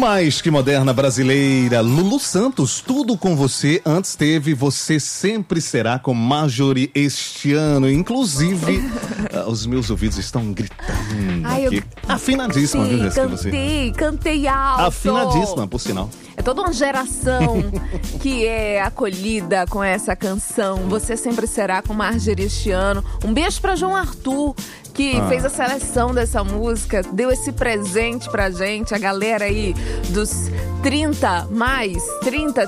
Mais que moderna brasileira, Lulu Santos, tudo com você. Antes teve Você Sempre Será com Marjorie este ano. Inclusive, os meus ouvidos estão gritando aqui. Afinadíssima, viu, Jéssica? Cantei alto. Afinadíssima, por sinal. É toda uma geração que é acolhida com essa canção. Você Sempre Será com Marjorie este ano. Um beijo pra João Arthur, que fez a seleção dessa música, deu esse presente pra gente, a galera aí dos 30 mais, 30,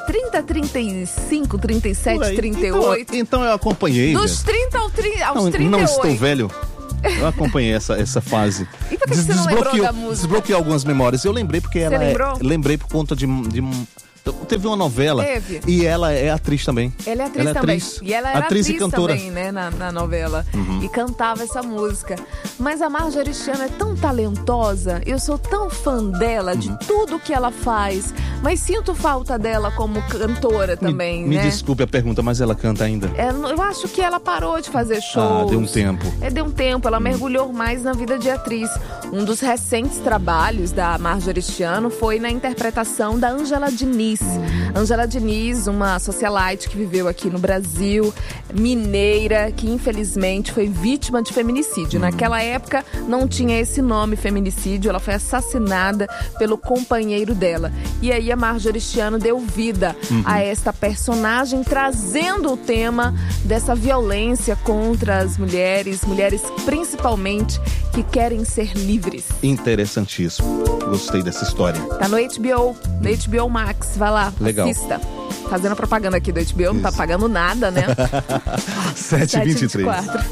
35, 37, 38. Então eu acompanhei. Dos 30 aos 38. Não estou velho. Eu acompanhei essa fase. E por que você não lembrou da música? Desbloqueei algumas memórias. Eu lembrei porque ela lembrei por conta de teve uma novela. Teve. E ela é atriz também. Ela é atriz também. E ela era atriz e cantora também, né, na novela. E cantava essa música. Mas a Marjorie este ano é tão talentosa. Eu sou tão fã dela, de tudo que ela faz. Mas sinto falta dela como cantora também, me né? Me desculpe a pergunta, mas ela canta ainda? Eu acho que ela parou de fazer shows. Deu um tempo. Deu um tempo. Ela mergulhou mais na vida de atriz. Um dos recentes trabalhos da Marjorie este ano foi na interpretação da Ângela Diniz. Ângela Diniz, uma socialite que viveu aqui no Brasil, mineira, que infelizmente foi vítima de feminicídio. Naquela época não tinha esse nome, feminicídio, ela foi assassinada pelo companheiro dela. E aí a Marjorie este ano deu vida a esta personagem, trazendo o tema dessa violência contra as mulheres principalmente que querem ser livres. Interessantíssimo. Gostei dessa história. Tá no HBO Max, vai lá, legal. Assista. Fazendo propaganda aqui do HBO, não tá pagando nada, né? 7h23.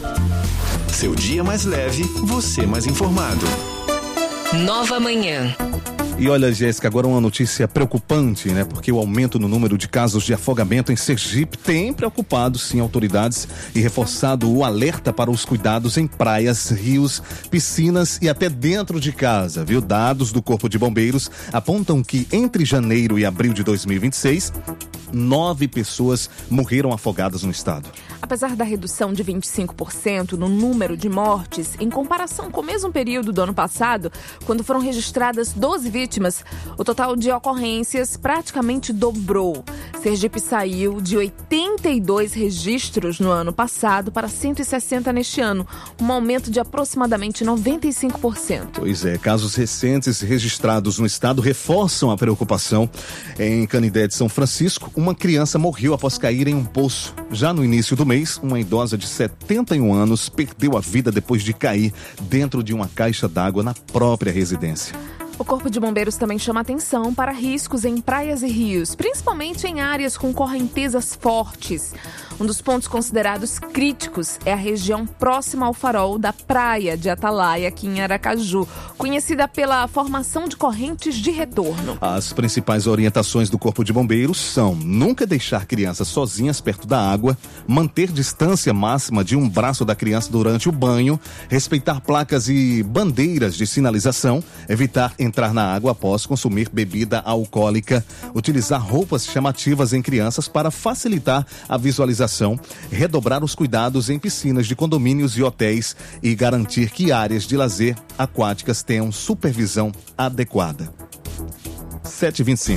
Seu dia mais leve, você mais informado. Nova Manhã. E olha, Jéssica, agora uma notícia preocupante, né? Porque o aumento no número de casos de afogamento em Sergipe tem preocupado, sim, autoridades e reforçado o alerta para os cuidados em praias, rios, piscinas e até dentro de casa, viu? Dados do Corpo de Bombeiros apontam que entre janeiro e abril de 2026, 9 pessoas morreram afogadas no estado. Apesar da redução de 25% no número de mortes, em comparação com o mesmo período do ano passado, quando foram registradas 12 vítimas, o total de ocorrências praticamente dobrou. Sergipe saiu de 82 registros no ano passado para 160 neste ano, um aumento de aproximadamente 95%. Pois é, casos recentes registrados no estado reforçam a preocupação. Em Canindé de São Francisco, uma criança morreu após cair em um poço. Já no início do mês, uma idosa de 71 anos perdeu a vida depois de cair dentro de uma caixa d'água na própria residência. O Corpo de Bombeiros também chama atenção para riscos em praias e rios, principalmente em áreas com correntezas fortes. Um dos pontos considerados críticos é a região próxima ao farol da Praia de Atalaia, aqui em Aracaju, conhecida pela formação de correntes de retorno. As principais orientações do Corpo de Bombeiros são: nunca deixar crianças sozinhas perto da água, manter distância máxima de um braço da criança durante o banho, respeitar placas e bandeiras de sinalização, evitar entrar na água após consumir bebida alcoólica, utilizar roupas chamativas em crianças para facilitar a visualização, redobrar os cuidados em piscinas de condomínios e hotéis e garantir que áreas de lazer aquáticas tenham supervisão adequada. 7h25.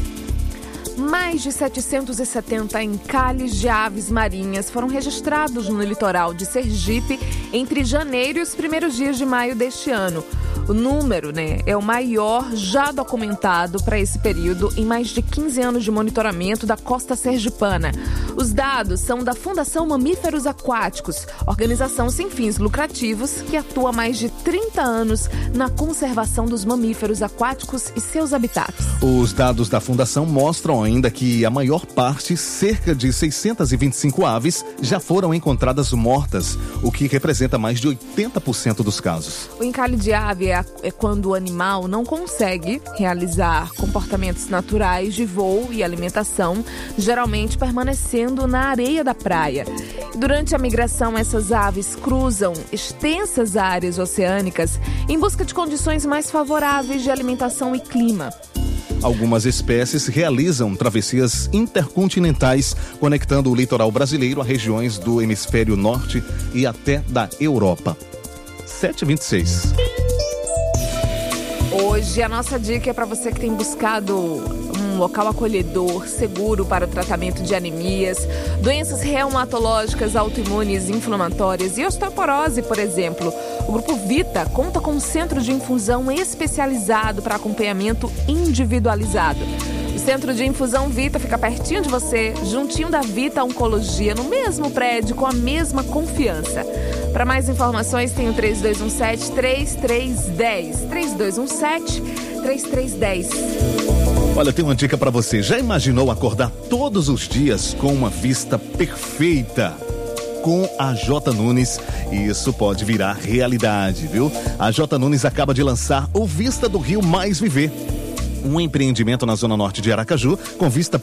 Mais de 770 encalhes de aves marinhas foram registrados no litoral de Sergipe entre janeiro e os primeiros dias de maio deste ano. O número, é o maior já documentado para esse período em mais de 15 anos de monitoramento da costa sergipana. Os dados são da Fundação Mamíferos Aquáticos, organização sem fins lucrativos que atua há mais de 30 anos na conservação dos mamíferos aquáticos e seus habitats. Os dados da fundação mostram ainda que a maior parte, cerca de 625 aves, já foram encontradas mortas, o que representa mais de 80% dos casos. O encalhe de ave é quando o animal não consegue realizar comportamentos naturais de voo e alimentação, geralmente permanecendo na areia da praia. Durante a migração, essas aves cruzam extensas áreas oceânicas em busca de condições mais favoráveis de alimentação e clima. Algumas espécies realizam travessias intercontinentais, conectando o litoral brasileiro a regiões do hemisfério norte e até da Europa. 7h26. Hoje a nossa dica é para você que tem buscado um local acolhedor, seguro para o tratamento de anemias, doenças reumatológicas, autoimunes, inflamatórias e osteoporose, por exemplo. O Grupo Vita conta com um centro de infusão especializado para acompanhamento individualizado. O Centro de Infusão Vita fica pertinho de você, juntinho da Vita Oncologia, no mesmo prédio, com a mesma confiança. Para mais informações, tem o 3217-3310. 3217-3310. Olha, tem uma dica pra você. Já imaginou acordar todos os dias com uma vista perfeita? Com a J. Nunes, isso pode virar realidade, viu? A J. Nunes acaba de lançar o Vista do Rio Mais Viver. Um empreendimento na zona norte de Aracaju, com vista